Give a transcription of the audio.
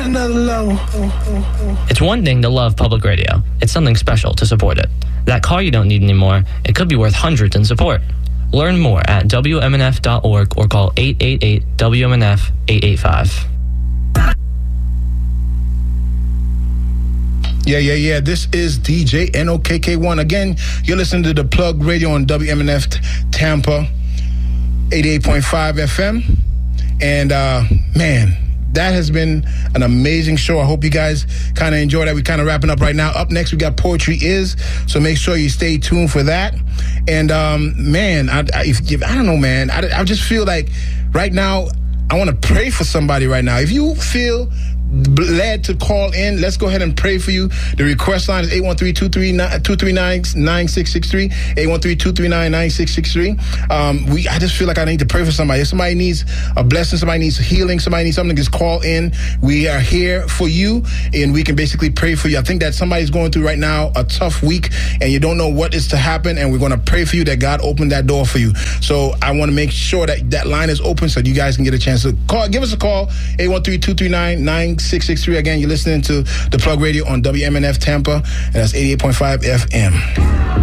another level. It's one thing to love public radio. It's something special to support it. That car you don't need anymore, it could be worth hundreds in support. Learn more at WMNF.org or call 888-WMNF-885. Yeah. This is DJ NOKK1. Again, you're listening to The Plug Radio on WMNF Tampa, 88.5 FM. And, man, that has been an amazing show. I hope you guys kind of enjoyed that. We're kind of wrapping up right now. Up next, we got Poetry Is, so make sure you stay tuned for that. And, man, I don't know, man. I just feel like right now I want to pray for somebody right now. If you feel led to call in, let's go ahead and pray for you. The request line is 813-239-9663, 813-239-9663. I just feel like I need to pray for somebody. If somebody needs a blessing, somebody needs healing, somebody needs something, just call in. We are here for you, and we can basically pray for you. I think that somebody's going through right now a tough week, and you don't know what is to happen, and we're going to pray for you that God opened that door for you. So I want to make sure that that line is open so you guys can get a chance to call. Give us a call, 813-239-9663. Again, you're listening to The Plug Radio on WMNF Tampa, and that's 88.5 FM.